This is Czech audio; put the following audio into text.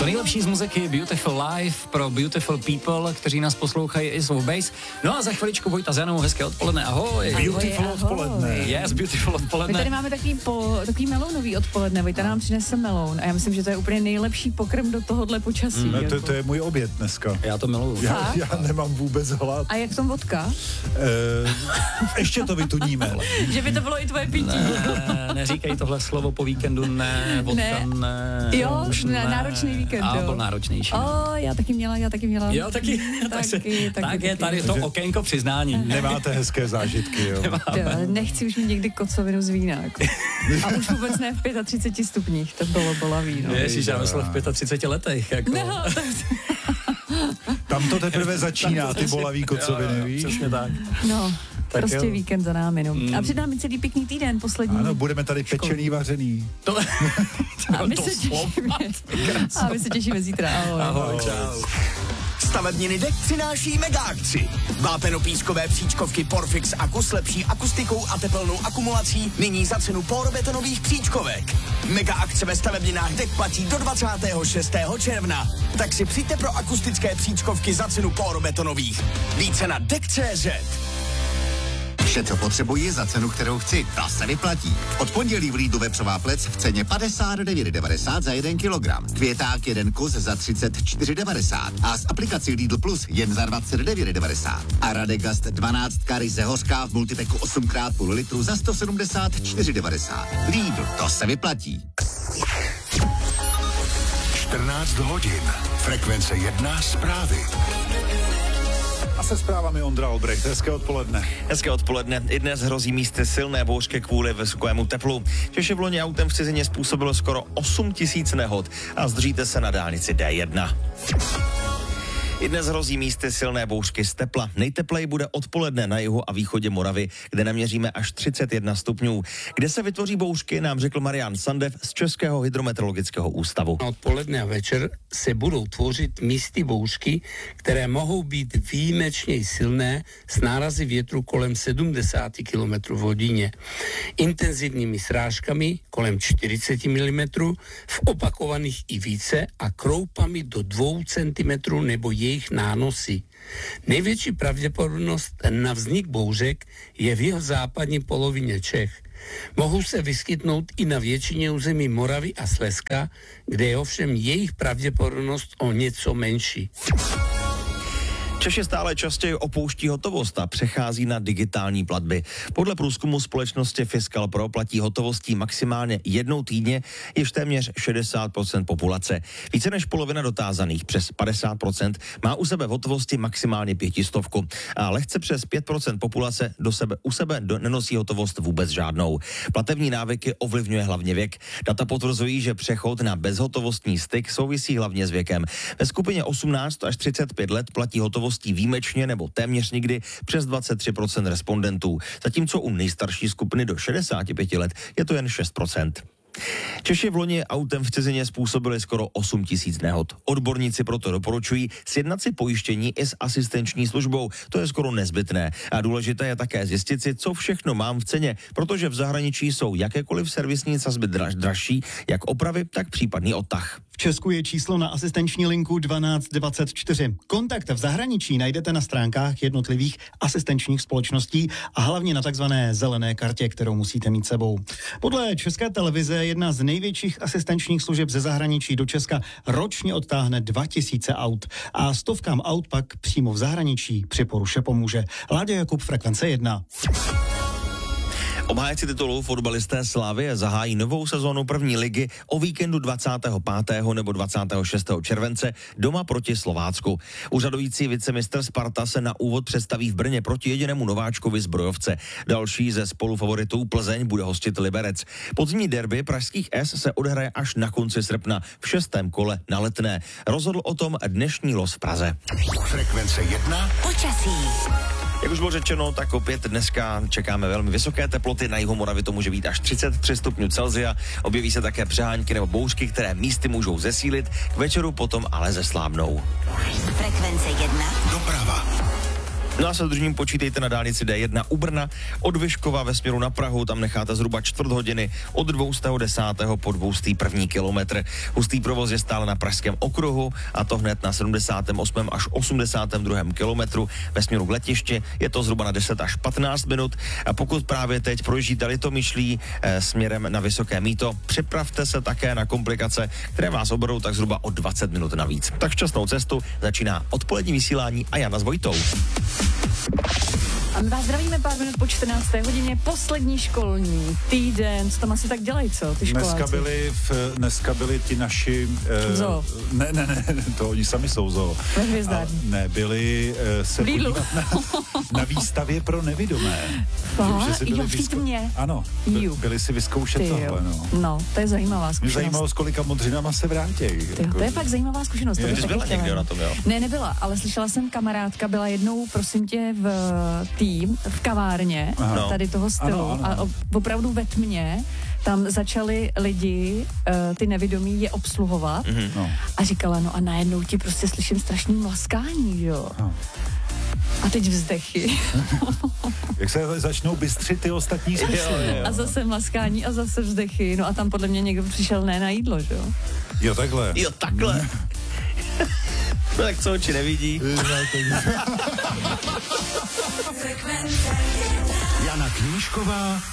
To nejlepší z muziky Beautiful Life pro Beautiful People, kteří nás poslouchají i z Base. No a za chviličku Vojta s Janou, hezké odpoledne, ahoj. Beautiful odpoledne. Yes, beautiful odpoledne. My tady máme takový melounový odpoledne, Vojta nám přinese meloun a já myslím, že to je úplně nejlepší pokrm do tohohle počasí. To je můj oběd dneska. Já to miluju. Já nemám vůbec hlad. A jak tom vodka? Ještě to vytuníme. Že by to bylo i tvoje pití. Neříkej tohle slovo po víkendu, vodka ne. Jo, náročný víkend, jo. Byl náročnější. Já taky měla. Jo, taky. Tak je tady to okénko přiznání. Nemáte hezké zážitky, jo. Nechci už mít někdy kocovinu z vína. A už vůbec ne v 35 stupních, to bylo bolavý. No. Ježíš, já myslel v 35 letech. Jako. No, Tam to teprve začíná, ty bolavý kocoviny, víš? Přesně tak. No, tak prostě jo. Víkend za námi, no. A před námi celý pěkný týden, poslední. Ano, budeme tady pečený, vařený. A my se těšíme zítra, ahoj. Ahoj, čau. Stavebniny DEK přináší mega akci. Vápenopískové příčkovky Porfix Aku s lepší akustikou a tepelnou akumulací nyní za cenu porobetonových příčkovek. Mega akce ve stavebninách DEK platí do 26. června. Tak si přijďte pro akustické příčkovky za cenu porobetonových. Více na DEK.cz. Vše, co potřebuji za cenu, kterou chci, ta se vyplatí. Od pondělí v Lidlu vepřová plec v ceně 59,90 za 1 kilogram. Květák 1 kus za 34,90 a z aplikací Lidl Plus jen za 29,90. A Radegast 12 ryze hořká v multipeku 8x půl litru za 174,90. Lidl, to se vyplatí. 14 hodin. Frekvence 1 zprávy. A se zprávami Ondra Albrecht. Hezké odpoledne. Hezké odpoledne. I dnes hrozí místy silné bouřky kvůli vysokému teplu. Češi v loni autem v cizině způsobilo skoro 8 000 nehod a zdržíte se na dálnici D1. I dnes hrozí místy silné bouřky z tepla. Nejtepleji bude odpoledne na jihu a východě Moravy, kde naměříme až 31 stupňů. Kde se vytvoří bouřky, nám řekl Marián Sandev z Českého hydrometeorologického ústavu. Odpoledne a večer se budou tvořit místy bouřky, které mohou být výjimečně silné s nárazy větru kolem 70 km v hodině. Intenzivními srážkami kolem 40 mm, v opakovaných i více a kroupami do 2 cm nebo jejich nánosy. Největší pravděpodobnost na vznik bouřek je v jihozápadní polovině Čech. Mohou se vyskytnout i na většině území Moravy a Slezska, kde je ovšem jejich pravděpodobnost o něco menší. Češi stále častěji opouští hotovost a přechází na digitální platby. Podle průzkumu společnosti Fiskal Pro platí hotovostí maximálně jednou týdně již téměř 60% populace. Více než polovina dotázaných, přes 50%, má u sebe v hotovosti maximálně 500. A lehce přes 5% populace u sebe nenosí hotovost vůbec žádnou. Platební návyky ovlivňuje hlavně věk. Data potvrzují, že přechod na bezhotovostní styk souvisí hlavně s věkem. Ve skupině 18 až 35 let platí hotovost výjimečně nebo téměř nikdy přes 23% respondentů, zatímco u nejstarší skupiny do 65 let je to jen 6%. Češi v loni autem v cizině způsobili skoro 8 000 nehod. Odborníci proto doporučují sjednat si pojištění i s asistenční službou. To je skoro nezbytné. A důležité je také zjistit si, co všechno mám v ceně, protože v zahraničí jsou jakékoliv servisní sazby dražší, jak opravy, tak případný odtah. V Česku je číslo na asistenční linku 1224. Kontakt v zahraničí najdete na stránkách jednotlivých asistenčních společností a hlavně na takzvané zelené kartě, kterou musíte mít sebou. Podle České televize jedna z největších asistenčních služeb ze zahraničí do Česka ročně odtáhne 2000 aut a stovkám aut pak přímo v zahraničí při poruše pomůže. Láďa Jakub, Frekvence 1. Obhájci titulu fotbalisté Slavie zahájí novou sezónu první ligy o víkendu 25. nebo 26. července doma proti Slovácku. Úřadující vicemistr Sparta se na úvod představí v Brně proti jedinému nováčkovi Zbrojovce. Další ze spolufavoritů Plzeň bude hostit Liberec. Podzimní derby pražských S se odehraje až na konci srpna v 6. kole na Letné. Rozhodl o tom dnešní los v Praze. Frekvence 1. Počasí. Jak už bylo řečeno, tak opět dneska čekáme velmi vysoké teploty. Na jihu Moravy to může být až 33 stupňů Celsia. Objeví se také přehánky nebo bouřky, které místy můžou zesílit. K večeru potom ale zeslábnou. Frekvence 1. Doprava. No a se zdržením počítejte na dálnici D1 u Brna od Vyškova ve směru na Prahu, tam necháte zhruba čtvrt hodiny od 210. po 201. kilometr. Hustý provoz je stále na Pražském okruhu a to hned na 78. až 82. kilometru ve směru k letišti. Je to zhruba na 10 až 15 minut a pokud právě teď projíždíte Litomyšlí směrem na Vysoké Mýto, připravte se také na komplikace, které vás oberou tak zhruba o 20 minut navíc. Tak šťastnou cestu, začíná odpolední vysílání a Jana s Vojtou. A my vás zdravíme pár minut po 14. hodině, poslední školní týden, co tam asi tak dělají, co, ty školáci? Dneska byli ti naši... Zoo. Ne, to oni sami jsou zoo. Ve Hvězdárně. Ne, byli se podívat na výstavě pro nevidomé. Fakt? Jo, v té tmě. Ano, byli si vyzkoušet tohle, no. No, to je zajímavá zkušenost. Mě zajímalo, s kolika modřinama se vrátí. To je fakt zajímavá zkušenost. Ty jsi byla někde na tom, jo? Ne, nebyla, ale slyšela jsem kamarádka, byla jednou, prosím tě, v kavárně, tady toho stylu. Ano. A opravdu ve tmě tam začali lidi, ty nevidomí, je obsluhovat. A říkala, no a najednou ti prostě slyším strašný mlaskání, jo. A teď vzdechy. Jak se začnou bystřit ty ostatní smysly. A zase mlaskání a zase vzdechy. No a tam podle mě někdo přišel ne na jídlo, že jo? Jo, takhle. Jo, takhle. No tak co oči nevidí. Jana Knížková